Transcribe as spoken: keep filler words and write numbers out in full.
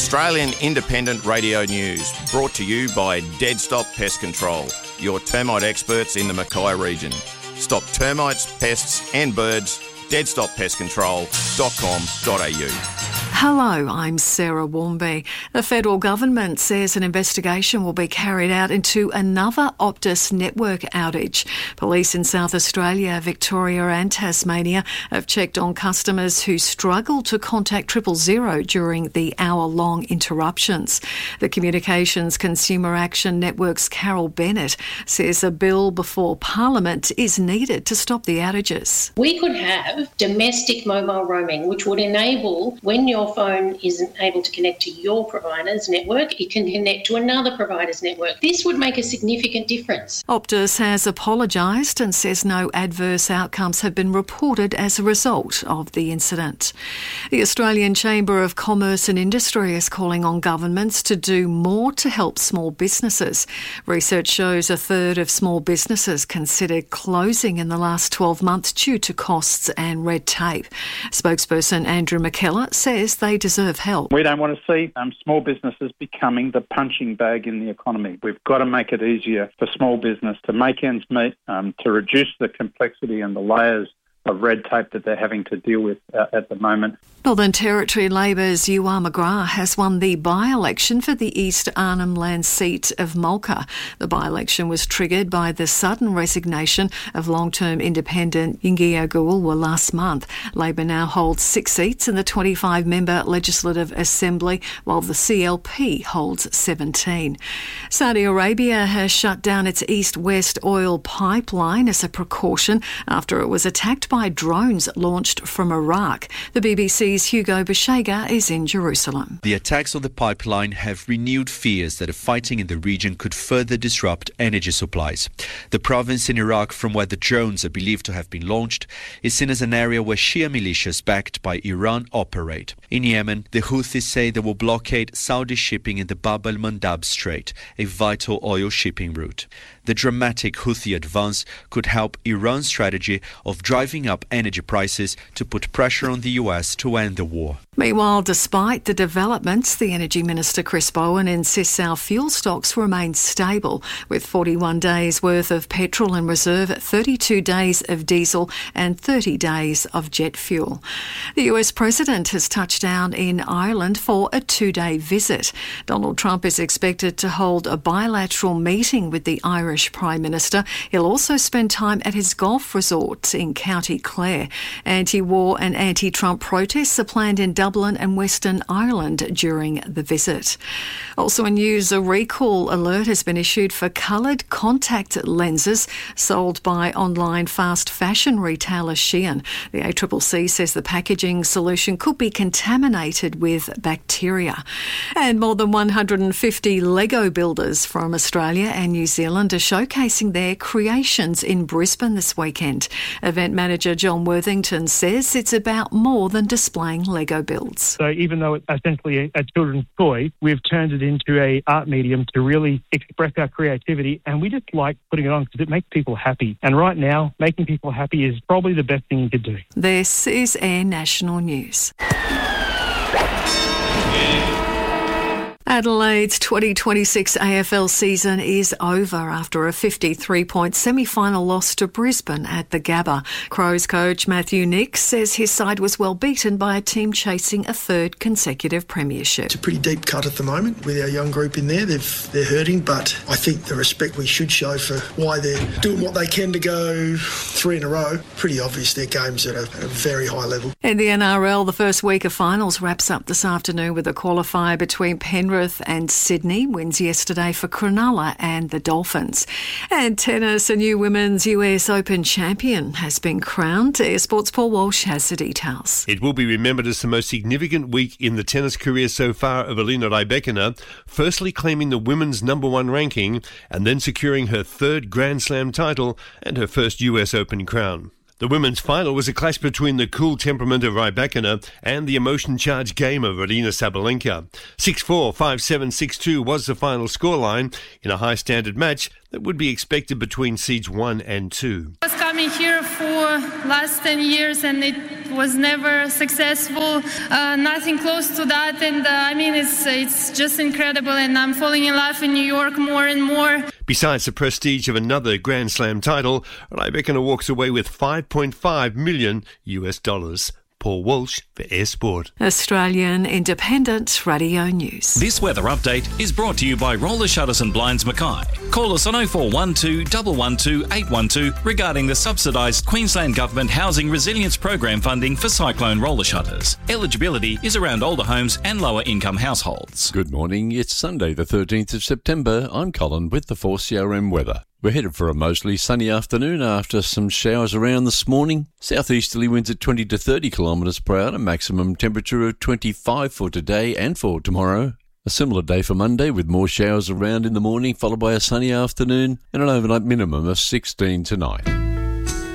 Australian Independent Radio News, brought to you by Dead Stop Pest Control, your termite experts in the Mackay region. Stop termites, pests and birds. dead stop pest control dot com dot a u. Hello, I'm Sarah Warmby. The federal government says an investigation will be carried out into another Optus network outage. Police in South Australia, Victoria and Tasmania have checked on customers who struggled to contact triple zero during the hour-long interruptions. The Communications Consumer Action Network's Carol Bennett says a bill before Parliament is needed to stop the outages. We could have domestic mobile roaming, which would enable, when your phone isn't able to connect to your provider's network, it can connect to another provider's network. This would make a significant difference. Optus has apologised and says no adverse outcomes have been reported as a result of the incident. The Australian Chamber of Commerce and Industry is calling on governments to do more to help small businesses. Research shows a third of small businesses considered closing in the last twelve months due to costs and red tape. Spokesperson Andrew McKellar says they deserve help. We don't want to see um, small businesses becoming the punching bag in the economy. We've got to make it easier for small business to make ends meet, um, to reduce the complexity and the layers of red tape that they're having to deal with uh, at the moment. Northern Territory Labor's Ewan McGrath has won the by-election for the East Arnhem Land seat of Mulka. The by-election was triggered by the sudden resignation of long-term independent Yingiya Gawulwa last month. Labor now holds six seats in the twenty-five member Legislative Assembly, while the C L P holds seventeen. Saudi Arabia has shut down its east-west oil pipeline as a precaution after it was attacked by drones launched from Iraq. The B B C's Hugo Bashega is in Jerusalem. The attacks on the pipeline have renewed fears that the fighting in the region could further disrupt energy supplies. The province in Iraq from where the drones are believed to have been launched is seen as an area where Shia militias backed by Iran operate. In Yemen, the Houthis say they will blockade Saudi shipping in the Bab al-Mandab Strait, a vital oil shipping route. The dramatic Houthi advance could help Iran's strategy of driving up energy prices to put pressure on the U S to end the war. Meanwhile, despite the developments, the Energy Minister Chris Bowen insists our fuel stocks remain stable, with forty-one days worth of petrol in reserve, thirty-two days of diesel and thirty days of jet fuel. The U S President has touched down in Ireland for a two-day visit. Donald Trump is expected to hold a bilateral meeting with the Irish Prime Minister. He'll also spend time at his golf resort in County Clare. Anti-war and anti-Trump protests are planned in Dublin and Western Ireland during the visit. Also in news, a recall alert has been issued for coloured contact lenses sold by online fast fashion retailer Shein. The A C C C says the packaging solution could be contaminated with bacteria. And more than one hundred fifty Lego builders from Australia and New Zealand are showcasing their creations in Brisbane this weekend. Event manager John Worthington says it's about more than displaying Lego builds. So even though it's essentially a, a children's toy, we've turned it into a art medium to really express our creativity, and we just like putting it on because it makes people happy. And right now, making people happy is probably the best thing you could do. This is Air National News. Adelaide's twenty twenty-six A F L season is over after a fifty-three point semi-final loss to Brisbane at the Gabba. Crows coach Matthew Nicks says his side was well beaten by a team chasing a third consecutive premiership. It's a pretty deep cut at the moment with our young group in there. They've, they're hurting, but I think the respect we should show for why they're doing what they can to go three in a row, pretty obvious their games at a, at a very high level. In the N R L, the first week of finals wraps up this afternoon with a qualifier between Penrith and Sydney. Wins yesterday for Cronulla and the Dolphins. And tennis, a new women's U S Open champion has been crowned. Air Sports' Paul Walsh has the details. It will be remembered as the most significant week in the tennis career so far of Alina Rybakina, firstly claiming the women's number one ranking and then securing her third Grand Slam title and her first U S Open crown. The women's final was a clash between the cool temperament of Rybakina and the emotion-charged game of Aryna Sabalenka. six four, five seven, six two was the final scoreline in a high-standard match that would be expected between seeds one and two. What's coming coming here for last ten years and it was never successful, uh, nothing close to that. And uh, I mean, it's it's just incredible. And I'm falling in love in New York more and more. Besides the prestige of another Grand Slam title, Rybakina walks away with five point five million U S dollars. Paul Walsh for Air Sport. Australian Independent Radio News. This weather update is brought to you by Roller Shutters and Blinds Mackay. Call us on oh four one two, one one two, eight one two regarding the subsidised Queensland Government Housing Resilience Program funding for cyclone roller shutters. Eligibility is around older homes and lower income households. Good morning. It's Sunday the thirteenth of September. I'm Colin with the four C R M weather. We're headed for a mostly sunny afternoon after some showers around this morning. Southeasterly winds at twenty to thirty kilometres per hour, a maximum temperature of twenty-five for today and for tomorrow. A similar day for Monday with more showers around in the morning, followed by a sunny afternoon and an overnight minimum of sixteen tonight.